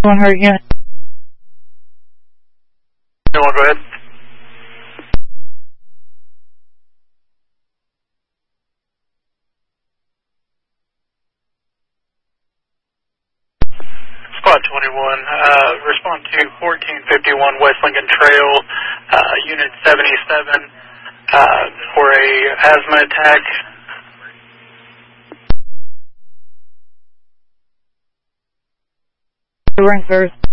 One hurt unit. Go ahead. Squad 21, respond to 1451 West Lincoln Trail, Unit 77, for a asthma attack. Rank first.